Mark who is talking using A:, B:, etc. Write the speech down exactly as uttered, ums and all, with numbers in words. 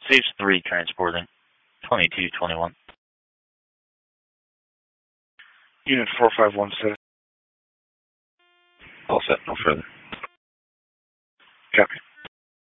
A: Stage three transporting. twenty-two twenty-one.
B: Unit four five one set.
A: All set, no further.
B: Copy.